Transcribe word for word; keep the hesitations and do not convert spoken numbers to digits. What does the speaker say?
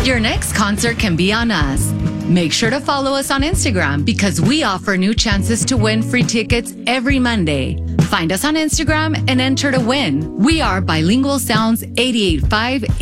Your next concert can be on us. Make sure to follow us on Instagram because we offer new chances to win free tickets every Monday. Find us on Instagram and enter to win. We are Bilingual Sounds eighty-eight point five